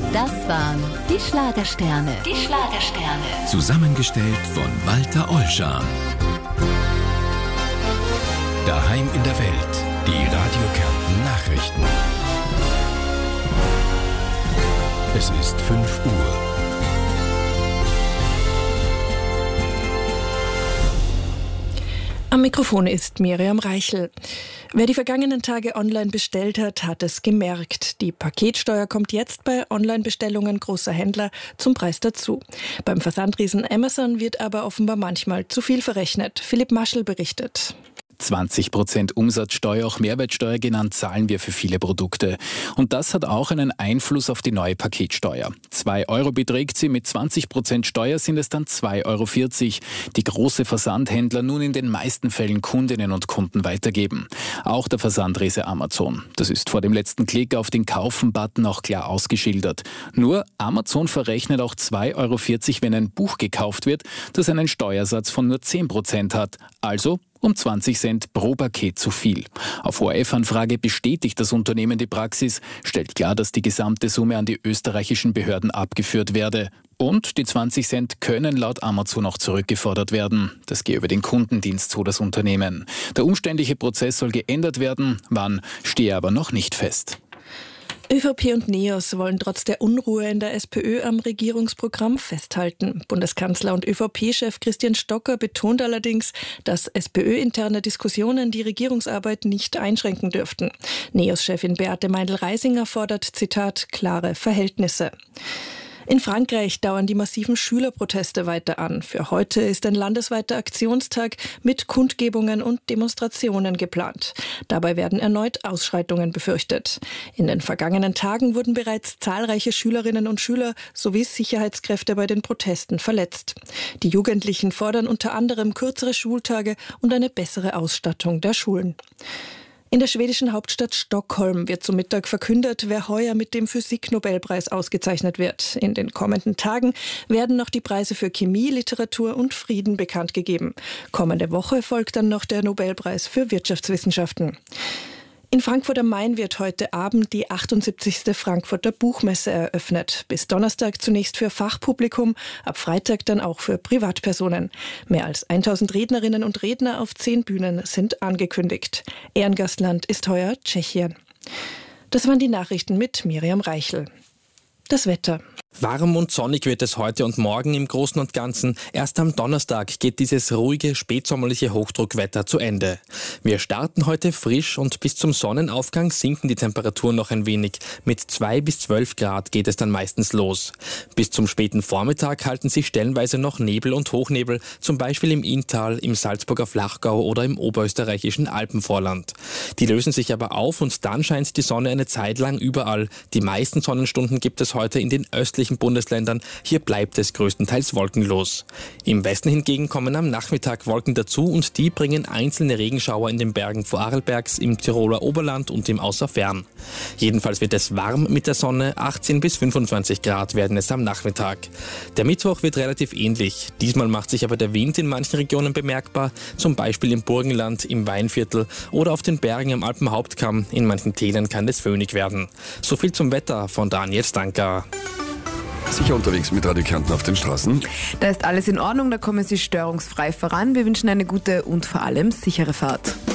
Das waren die Schlagersterne. Die Schlagersterne. Zusammengestellt von Walter Ollschan. Daheim in der Welt. Die Radio Kärnten Nachrichten. Es ist 5 Uhr. Am Mikrofon ist Miriam Reichel. Wer die vergangenen Tage online bestellt hat, hat es gemerkt. Die Paketsteuer kommt jetzt bei Online-Bestellungen großer Händler zum Preis dazu. Beim Versandriesen Amazon wird aber offenbar manchmal zu viel verrechnet. Philipp Maschel berichtet. 20% Umsatzsteuer, auch Mehrwertsteuer genannt, zahlen wir für viele Produkte. Und das hat auch einen Einfluss auf die neue Paketsteuer. 2 Euro beträgt sie, mit 20% Steuer sind es dann 2,40 Euro, die große Versandhändler nun in den meisten Fällen Kundinnen und Kunden weitergeben. Auch der Versandriese Amazon. Das ist vor dem letzten Klick auf den Kaufen-Button auch klar ausgeschildert. Nur Amazon verrechnet auch 2,40 Euro, wenn ein Buch gekauft wird, das einen Steuersatz von nur 10% hat. Also um 20 Cent pro Paket zu viel. Auf ORF-Anfrage bestätigt das Unternehmen die Praxis, stellt klar, dass die gesamte Summe an die österreichischen Behörden abgeführt werde. Und die 20 Cent können laut Amazon auch zurückgefordert werden. Das gehe über den Kundendienst, so das Unternehmen. Der umständliche Prozess soll geändert werden, wann stehe aber noch nicht fest. ÖVP und NEOS wollen trotz der Unruhe in der SPÖ am Regierungsprogramm festhalten. Bundeskanzler und ÖVP-Chef Christian Stocker betont allerdings, dass SPÖ-interne Diskussionen die Regierungsarbeit nicht einschränken dürften. NEOS-Chefin Beate Meindl-Reisinger fordert, Zitat, klare Verhältnisse. In Frankreich dauern die massiven Schülerproteste weiter an. Für heute ist ein landesweiter Aktionstag mit Kundgebungen und Demonstrationen geplant. Dabei werden erneut Ausschreitungen befürchtet. In den vergangenen Tagen wurden bereits zahlreiche Schülerinnen und Schüler sowie Sicherheitskräfte bei den Protesten verletzt. Die Jugendlichen fordern unter anderem kürzere Schultage und eine bessere Ausstattung der Schulen. In der schwedischen Hauptstadt Stockholm wird zum Mittag verkündet, wer heuer mit dem Physik-Nobelpreis ausgezeichnet wird. In den kommenden Tagen werden noch die Preise für Chemie, Literatur und Frieden bekannt gegeben. Kommende Woche folgt dann noch der Nobelpreis für Wirtschaftswissenschaften. In Frankfurt am Main wird heute Abend die 78. Frankfurter Buchmesse eröffnet. Bis Donnerstag zunächst für Fachpublikum, ab Freitag dann auch für Privatpersonen. Mehr als 1000 Rednerinnen und Redner auf 10 Bühnen sind angekündigt. Ehrengastland ist heuer Tschechien. Das waren die Nachrichten mit Miriam Reichel. Das Wetter. Warm und sonnig wird es heute und morgen im Großen und Ganzen. Erst am Donnerstag geht dieses ruhige, spätsommerliche Hochdruckwetter zu Ende. Wir starten heute frisch und bis zum Sonnenaufgang sinken die Temperaturen noch ein wenig. Mit 2 bis 12 Grad geht es dann meistens los. Bis zum späten Vormittag halten sich stellenweise noch Nebel und Hochnebel, zum Beispiel im Inntal, im Salzburger Flachgau oder im oberösterreichischen Alpenvorland. Die lösen sich aber auf und dann scheint die Sonne eine Zeit lang überall. Die meisten Sonnenstunden gibt es heute in den östlichen Bundesländern. Hier bleibt es größtenteils wolkenlos. Im Westen hingegen kommen am Nachmittag Wolken dazu und die bringen einzelne Regenschauer in den Bergen Vorarlbergs, im Tiroler Oberland und im Außerfern. Jedenfalls wird es warm mit der Sonne, 18 bis 25 Grad werden es am Nachmittag. Der Mittwoch wird relativ ähnlich. Diesmal macht sich aber der Wind in manchen Regionen bemerkbar, zum Beispiel im Burgenland, im Weinviertel oder auf den Bergen am Alpenhauptkamm. In manchen Tälern kann es föhnig werden. So viel zum Wetter von Daniel Stanka. Sicher unterwegs mit Radio Kärnten auf den Straßen? Da ist alles in Ordnung, da kommen Sie störungsfrei voran. Wir wünschen eine gute und vor allem sichere Fahrt.